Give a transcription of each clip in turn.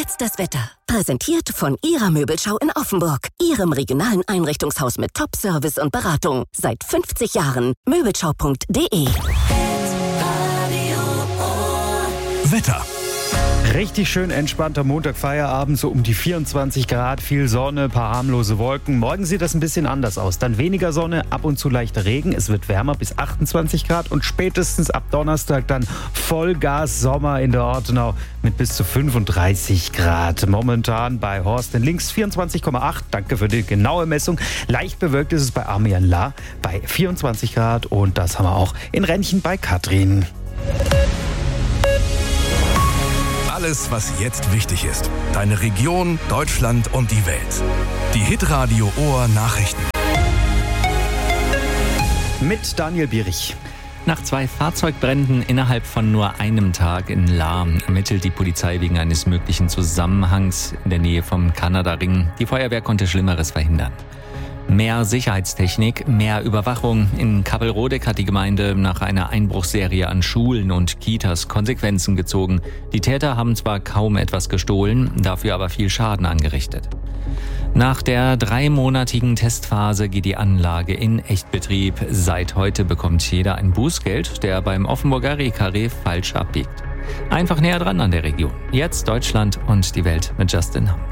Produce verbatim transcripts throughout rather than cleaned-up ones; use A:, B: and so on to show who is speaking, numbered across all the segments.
A: jetzt das Wetter. Präsentiert von Ihrer Möbelschau in Offenburg. Ihrem regionalen Einrichtungshaus mit Top-Service und Beratung. Seit fünfzig Jahren. Möbelschau punkt de.
B: Wetter.
C: Richtig schön entspannter Montagfeierabend, so um die vierundzwanzig Grad, viel Sonne, paar harmlose Wolken. Morgen sieht das ein bisschen anders aus. Dann weniger Sonne, ab und zu leichter Regen. Es wird wärmer bis achtundzwanzig Grad und spätestens ab Donnerstag dann Vollgas Sommer in der Ortenau mit bis zu fünfunddreißig Grad. Momentan bei Horst in Links vierundzwanzig Komma acht. Danke für die genaue Messung. Leicht bewölkt ist es bei Amiens La bei vierundzwanzig Grad und das haben wir auch in Rennchen bei Katrin.
B: Alles, was jetzt wichtig ist. Deine Region, Deutschland und die Welt. Die Hitradio Ohr Nachrichten.
C: Mit Daniel Bierich.
D: Nach zwei Fahrzeugbränden innerhalb von nur einem Tag in Lahr ermittelt die Polizei wegen eines möglichen Zusammenhangs in der Nähe vom Kanada-Ring. Die Feuerwehr konnte Schlimmeres verhindern. Mehr Sicherheitstechnik, mehr Überwachung. In Kappelrodeck hat die Gemeinde nach einer Einbruchsserie an Schulen und Kitas Konsequenzen gezogen. Die Täter haben zwar kaum etwas gestohlen, dafür aber viel Schaden angerichtet. Nach der dreimonatigen Testphase geht die Anlage in Echtbetrieb. Seit heute bekommt jeder ein Bußgeld, der beim Offenburger Rehkarree falsch abbiegt. Einfach näher dran an der Region. Jetzt Deutschland und die Welt mit Justin Hamm.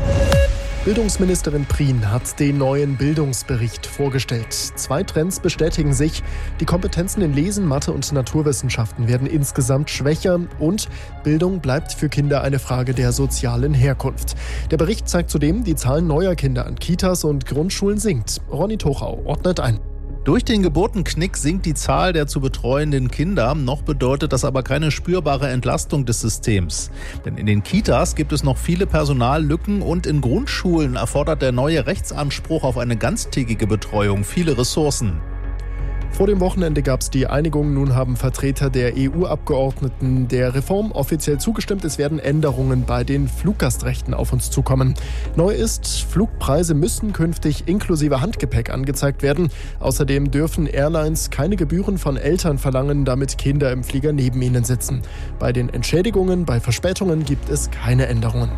E: Bildungsministerin Prien hat den neuen Bildungsbericht vorgestellt. Zwei Trends bestätigen sich. Die Kompetenzen in Lesen, Mathe und Naturwissenschaften werden insgesamt schwächer und Bildung bleibt für Kinder eine Frage der sozialen Herkunft. Der Bericht zeigt zudem, die Zahl neuer Kinder an Kitas und Grundschulen sinkt. Ronny Tochau ordnet ein.
F: Durch den Geburtenknick sinkt die Zahl der zu betreuenden Kinder. Noch bedeutet das aber keine spürbare Entlastung des Systems. Denn in den Kitas gibt es noch viele Personallücken und in Grundschulen erfordert der neue Rechtsanspruch auf eine ganztägige Betreuung viele Ressourcen.
E: Vor dem Wochenende gab es die Einigung. Nun haben Vertreter der E U-Abgeordneten der Reform offiziell zugestimmt. Es werden Änderungen bei den Fluggastrechten auf uns zukommen. Neu ist, Flugpreise müssen künftig inklusive Handgepäck angezeigt werden. Außerdem dürfen Airlines keine Gebühren von Eltern verlangen, damit Kinder im Flieger neben ihnen sitzen. Bei den Entschädigungen bei Verspätungen gibt es keine Änderungen.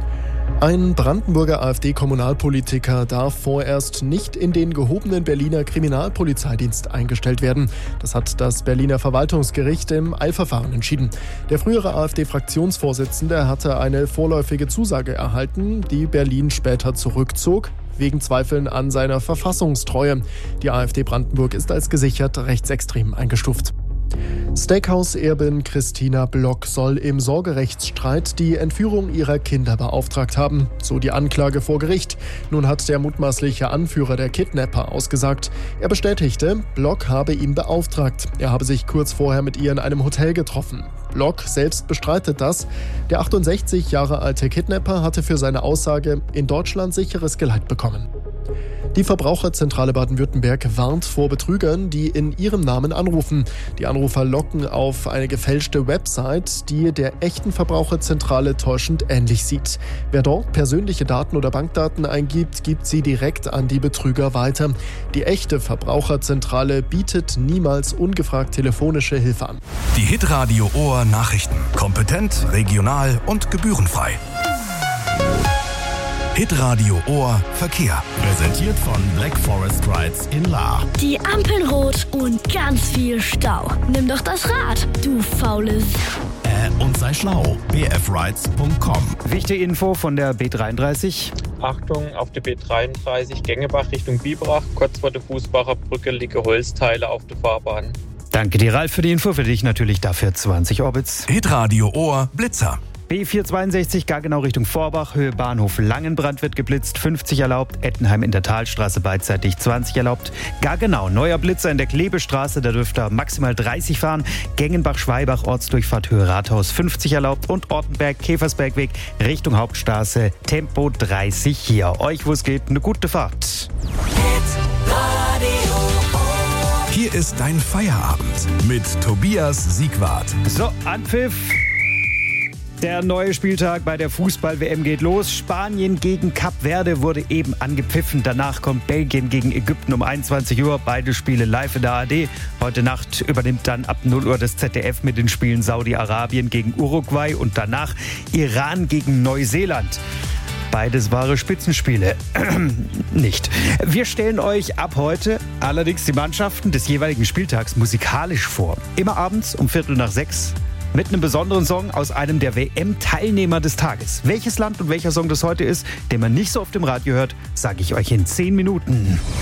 E: Ein Brandenburger AfD-Kommunalpolitiker darf vorerst nicht in den gehobenen Berliner Kriminalpolizeidienst eingestellt werden. Das hat das Berliner Verwaltungsgericht im Eilverfahren entschieden. Der frühere AfD-Fraktionsvorsitzende hatte eine vorläufige Zusage erhalten, die Berlin später zurückzog, wegen Zweifeln an seiner Verfassungstreue. Die AfD Brandenburg ist als gesichert rechtsextrem eingestuft. Steakhouse-Erbin Christina Block soll im Sorgerechtsstreit die Entführung ihrer Kinder beauftragt haben, so die Anklage vor Gericht. Nun hat der mutmaßliche Anführer der Kidnapper ausgesagt. Er bestätigte, Block habe ihn beauftragt. Er habe sich kurz vorher mit ihr in einem Hotel getroffen. Block selbst bestreitet das. Der achtundsechzig Jahre alte Kidnapper hatte für seine Aussage in Deutschland sicheres Geleit bekommen. Die Verbraucherzentrale Baden-Württemberg warnt vor Betrügern, die in ihrem Namen anrufen. Die Anrufer locken auf eine gefälschte Website, die der echten Verbraucherzentrale täuschend ähnlich sieht. Wer dort persönliche Daten oder Bankdaten eingibt, gibt sie direkt an die Betrüger weiter. Die echte Verbraucherzentrale bietet niemals ungefragt telefonische Hilfe an.
B: Die Hitradio Ohr Nachrichten. Kompetent, regional und gebührenfrei. Hitradio Ohr Verkehr. Präsentiert von Black Forest Rides in Lahr.
G: Die Ampeln rot und ganz viel Stau. Nimm doch das Rad, du faules.
B: Äh, und sei schlau. b f rides punkt com.
C: Wichtige Info von der B dreiunddreißig.
H: Achtung, auf der B dreiunddreißig Gengebach Richtung Biberach. Kurz vor der Fußbacher Brücke liegen Holzteile auf der Fahrbahn.
C: Danke dir, Ralf, für die Info. Für dich natürlich dafür zwanzig Orbits.
B: Hitradio Ohr Blitzer.
C: B vierhundertzweiundsechzig Gargenau Richtung Vorbach, Höhe Bahnhof Langenbrand wird geblitzt, fünfzig erlaubt, Ettenheim in der Talstraße beidseitig zwanzig erlaubt. Gargenau, neuer Blitzer in der Klebestraße, da dürft ihr maximal dreißig fahren. Gengenbach-Schweibach, Ortsdurchfahrt Höhe Rathaus fünfzig erlaubt und Ortenberg, Käfersbergweg Richtung Hauptstraße, Tempo dreißig hier. Euch, wo es geht, eine gute Fahrt.
B: Hier ist dein Feierabend mit Tobias Siegwart.
C: So, Anpfiff. Der neue Spieltag bei der Fußball-W M geht los. Spanien gegen Kap Verde wurde eben angepfiffen. Danach kommt Belgien gegen Ägypten um einundzwanzig Uhr. Beide Spiele live in der A R D. Heute Nacht übernimmt dann ab null Uhr das Z D F mit den Spielen Saudi-Arabien gegen Uruguay und danach Iran gegen Neuseeland. Beides wahre Spitzenspiele. Nicht. Wir stellen euch ab heute allerdings die Mannschaften des jeweiligen Spieltags musikalisch vor. Immer abends um Viertel nach sechs. Mit einem besonderen Song aus einem der W M-Teilnehmer des Tages. Welches Land und welcher Song das heute ist, den man nicht so oft im Radio hört, sage ich euch in zehn Minuten.